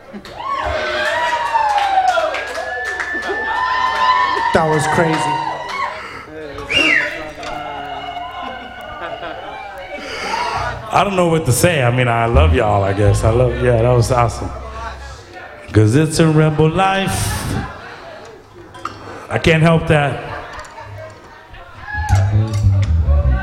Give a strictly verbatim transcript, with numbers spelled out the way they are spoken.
That was crazy. I don't know what to say. I mean, I love y'all, I guess. I love, yeah, that was awesome. Because it's a rebel life. I can't help that.